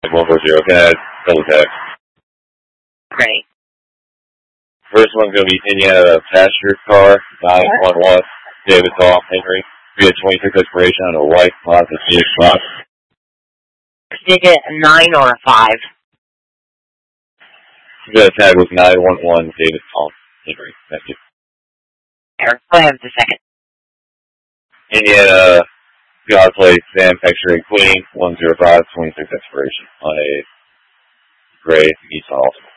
140. Can I double text? Great. First one's going to be Indiana passenger car, 911, David Hall, Henry. We had 26 expiration on a white Mazda CX-5. Did it a 9 or a 5? The tag was 911, David Hall, Henry. Thank you. Go ahead with the second. Indiana, Godplay, Sam, X-Ray, Queen, 105, 26 expiration on a gray Nissan Altima.